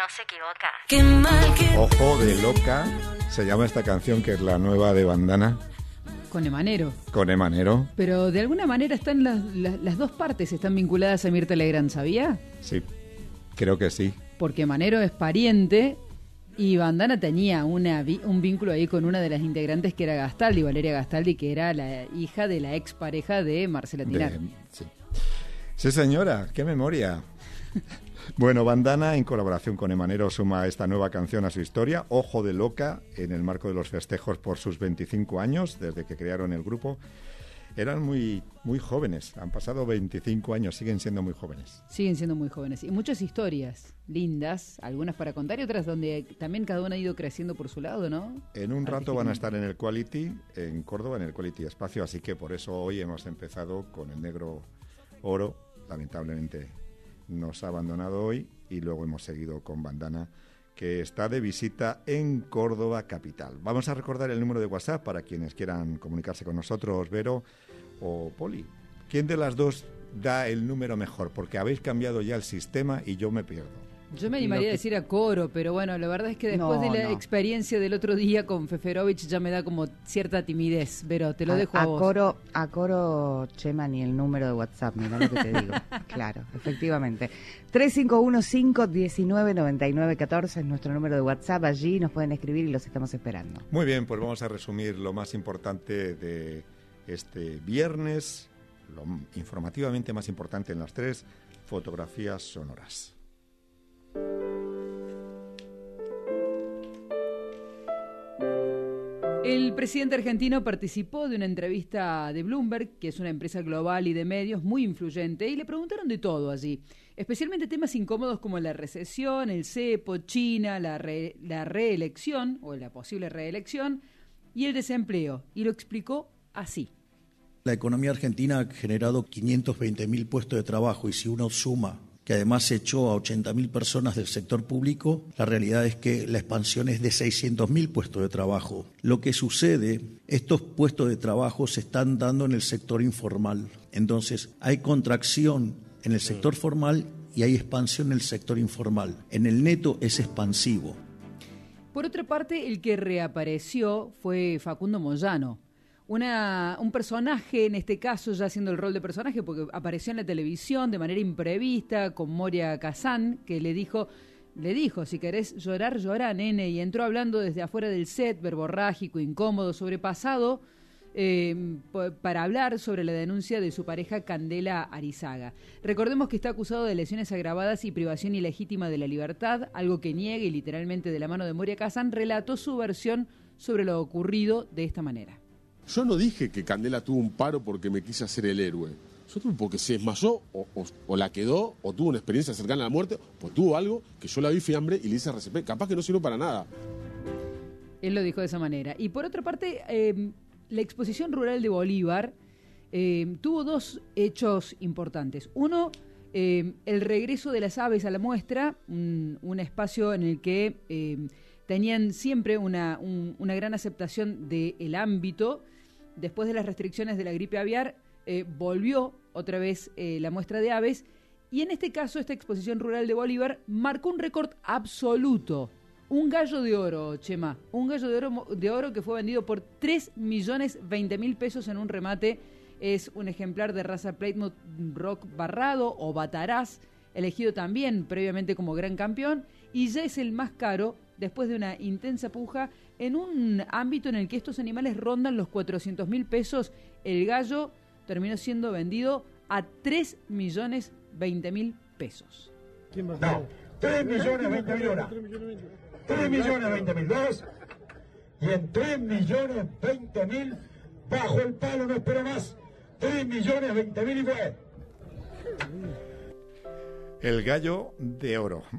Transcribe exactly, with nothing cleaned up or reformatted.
no se equivoca. Qué mal que... Ojo de loca, se llama esta canción, que es la nueva de Bandana. Con Emanero. Con Emanero. Pero de alguna manera están las, las, las dos partes están vinculadas a Mirta Legrand, ¿sabía? Sí, creo que sí. Porque Emanero es pariente y Bandana tenía una, un vínculo ahí con una de las integrantes que era Gastaldi, Valeria Gastaldi, que era la hija de la expareja de Marcela Tinar. De, sí. sí, señora, qué memoria. Bueno, Bandana, en colaboración con Emanero, suma esta nueva canción a su historia, Ojo de Loca, en el marco de los festejos por sus veinticinco años, desde que crearon el grupo. Eran muy, muy jóvenes, han pasado veinticinco años, siguen siendo muy jóvenes. Siguen siendo muy jóvenes. Y muchas historias lindas, algunas para contar y otras donde también cada uno ha ido creciendo por su lado, ¿no? En un rato van a estar en el Quality, en Córdoba, en el Quality Espacio, así que por eso hoy hemos empezado con el Negro Oro, lamentablemente nos ha abandonado hoy, y luego hemos seguido con Bandana, que está de visita en Córdoba capital. Vamos a recordar el número de WhatsApp para quienes quieran comunicarse con nosotros, Vero o Poli. ¿Quién de las dos da el número mejor? Porque habéis cambiado ya el sistema y yo me pierdo. Yo me animaría que... a decir a Coro, pero bueno, la verdad es que después No, de la no. experiencia del otro día con Feferovich ya me da como cierta timidez, pero te lo a, dejo a, a vos. Coro, a Coro, Chema, ni el número de WhatsApp, mira lo que te digo. Claro, efectivamente. tres cinco uno cinco uno nueve nueve nueve uno cuatro es nuestro número de WhatsApp, allí nos pueden escribir y los estamos esperando. Muy bien, pues vamos a resumir lo más importante de este viernes, lo informativamente más importante en las tres fotografías sonoras. El presidente argentino participó de una entrevista de Bloomberg, que es una empresa global y de medios muy influyente, y le preguntaron de todo allí, especialmente temas incómodos como la recesión, el cepo, China, la, re, la reelección, o la posible reelección, y el desempleo, y lo explicó así. La economía argentina ha generado quinientos veinte mil puestos de trabajo, y si uno suma que además echó a ochenta mil personas del sector público, la realidad es que la expansión es de seiscientos mil puestos de trabajo. Lo que sucede, estos puestos de trabajo se están dando en el sector informal. Entonces, hay contracción en el sector formal y hay expansión en el sector informal. En el neto es expansivo. Por otra parte, el que reapareció fue Facundo Moyano. Una, un personaje, en este caso ya haciendo el rol de personaje, porque apareció en la televisión de manera imprevista con Moria Kazan, que le dijo, le dijo, si querés llorar, llorá, nene, y entró hablando desde afuera del set, verborrágico, incómodo, sobrepasado, eh, para hablar sobre la denuncia de su pareja Candela Arizaga. Recordemos que está acusado de lesiones agravadas y privación ilegítima de la libertad, algo que niega, y literalmente de la mano de Moria Kazan relató su versión sobre lo ocurrido de esta manera. Yo no dije que Candela tuvo un paro porque me quise hacer el héroe. Yo tuve porque se desmayó o, o, o la quedó o tuvo una experiencia cercana a la muerte, pues tuvo algo que yo la vi fiambre y le hice R C P. Capaz que no sirvió para nada. Él lo dijo de esa manera. Y por otra parte, eh, la exposición rural de Bolívar eh, tuvo dos hechos importantes. Uno, eh, el regreso de las aves a la muestra, un, un espacio en el que eh, tenían siempre una, un, una gran aceptación del ámbito. Después de las restricciones de la gripe aviar, eh, volvió otra vez eh, la muestra de aves, y en este caso esta exposición rural de Bolívar marcó un récord absoluto. Un gallo de oro, Chema, un gallo de oro, de oro que fue vendido por tres millones veinte mil pesos en un remate. Es un ejemplar de raza Plymouth Rock barrado o Bataraz, elegido también previamente como gran campeón, y ya es el más caro después de una intensa puja en un ámbito en el que estos animales rondan los cuatrocientos mil pesos. El gallo terminó siendo vendido a tres millones veinte mil pesos. ¿Quién va a no, tres millones veinte mil una. tres millones veinte mil dos. Y en tres millones veinte mil, bajo el palo, no espero más. tres millones veinte mil y fue. El gallo de oro.